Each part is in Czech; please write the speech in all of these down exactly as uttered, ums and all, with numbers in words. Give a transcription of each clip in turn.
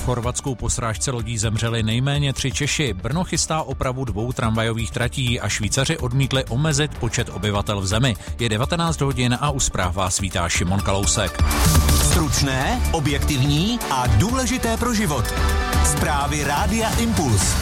V Chorvatsku po srážce lodí zemřeli nejméně tři Češi. Brno chystá opravu dvou tramvajových tratí a Švýcaři odmítli omezit počet obyvatel v zemi. Je devatenáct hodin a u zpráv vás vítá Šimon Kalousek. Stručné, objektivní a důležité pro život. Zprávy Rádia Impuls.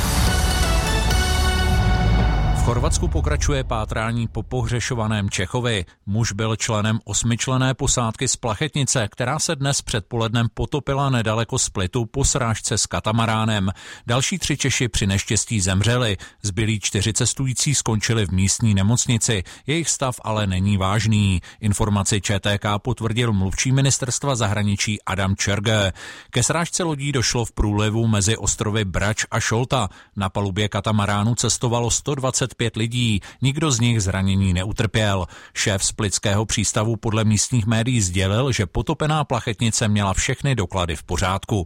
V Chorvatsku pokračuje pátrání po pohřešovaném Čechovi. Muž byl členem osmičlenné posádky z Plachetnice, která se dnes předpolednem potopila nedaleko Splitu po srážce s katamaránem. Další tři Češi při neštěstí zemřeli. Zbylí čtyři cestující skončili v místní nemocnici. Jejich stav ale není vážný. Informaci Č T K potvrdil mluvčí ministerstva zahraničí Adam Čerge. Ke srážce lodí došlo v průlivu mezi ostrovy Brač a Šolta. Na palubě katamaránu cestovalo sto dvacet pět lidí, nikdo z nich zranění neutrpěl. Šéf splitského přístavu podle místních médií sdělil, že potopená Plachetnice měla všechny doklady v pořádku.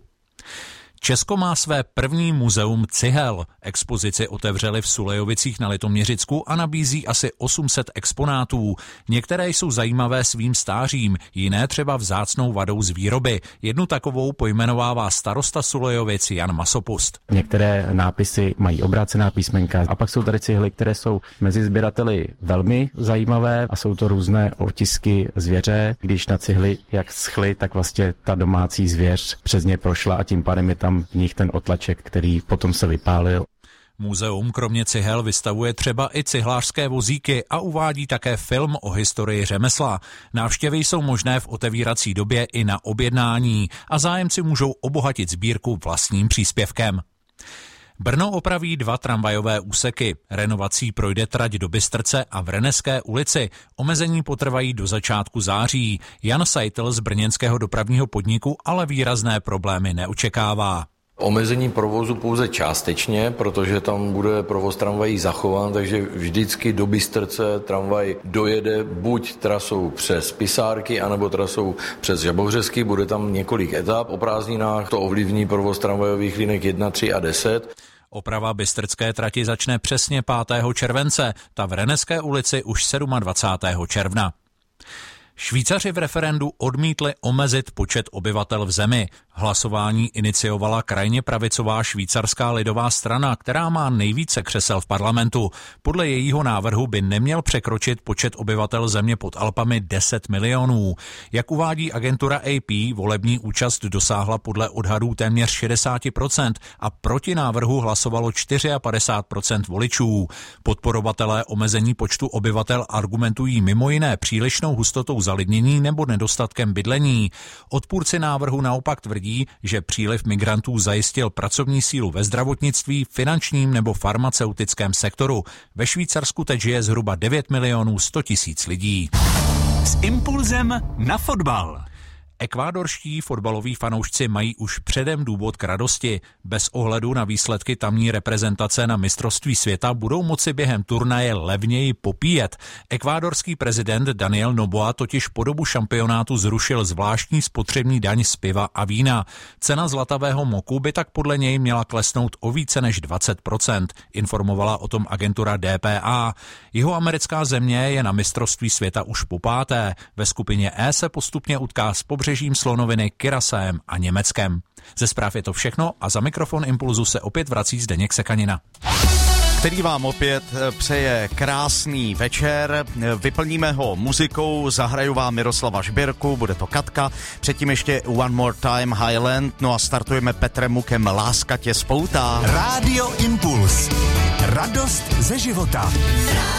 Česko má své první muzeum cihel. Expozici otevřeli v Sulejovicích na Litoměřicku a nabízí asi osm set exponátů. Některé jsou zajímavé svým stářím, jiné třeba vzácnou vadou z výroby. Jednu takovou pojmenovává starosta Sulejovic Jan Masopust. Některé nápisy mají obrácená písmenka a pak jsou tady cihly, které jsou mezi sběrateli velmi zajímavé a jsou to různé otisky zvěře. Když na cihly jak schly, tak vlastně ta domácí zvěř přes ně prošla a tím pádem je tam v nich ten otlaček, který potom se vypálil. Muzeum kromě cihel vystavuje třeba i cihlářské vozíky a uvádí také film o historii řemesla. Návštěvy jsou možné v otevírací době i na objednání a zájemci můžou obohatit sbírku vlastním příspěvkem. Brno opraví dva tramvajové úseky. Renovací projde trať do Bystrce a v Reneské ulici. Omezení potrvají do začátku září. Jan Sajtl z brněnského dopravního podniku ale výrazné problémy neočekává. Omezení provozu pouze částečně, protože tam bude provoz tramvají zachován, takže vždycky do Bystrce tramvaj dojede buď trasou přes Pisárky, anebo trasou přes Žabovřesky, bude tam několik etap. O prázdninách to ovlivní provoz tramvajových linek jedna, tři a deset. Oprava bystrcké trati začne přesně pátého července, ta v Reneské ulici už dvacátého sedmého června. Švýcaři v referendu odmítli omezit počet obyvatel v zemi. Hlasování iniciovala krajně pravicová švýcarská lidová strana, která má nejvíce křesel v parlamentu. Podle jejího návrhu by neměl překročit počet obyvatel země pod Alpami deset milionů. Jak uvádí agentura A P, volební účast dosáhla podle odhadů téměř šedesát procent a proti návrhu hlasovalo padesát čtyři procent voličů. Podporovatelé omezení počtu obyvatel argumentují mimo jiné přílišnou hustotou zalidnění nebo nedostatkem bydlení. Odpůrci návrhu naopak tvrdí, že příliv migrantů zajistil pracovní sílu ve zdravotnictví, finančním nebo farmaceutickém sektoru. Ve Švýcarsku teď žije zhruba devět milionů sto tisíc lidí. S impulzem na fotbal. Ekvádorští fotbaloví fanoušci mají už předem důvod k radosti. Bez ohledu na výsledky tamní reprezentace na mistrovství světa budou moci během turnaje levněji popíjet. Ekvádorský prezident Daniel Noboa totiž po dobu šampionátu zrušil zvláštní spotřební daň z piva a vína. Cena zlatavého moku by tak podle něj měla klesnout o více než dvacet procent, informovala o tom agentura D P A. Jihoamerická země je na mistrovství světa už popáté. Ve skupině E se postupně utká s pobřežím slonoviny, Curaçaem a Německem. Ze zpráv je to všechno a za mikrofon Impulzu se opět vrací Zdeněk Sekanina, který vám opět přeje krásný večer. Vyplníme ho muzikou, zahraju vám Miroslava Žbírku, bude to Katka, předtím ještě One More Time Highland, no a startujeme Petrem Mukem Láska tě spoutá. Rádio Impuls. Radost ze života.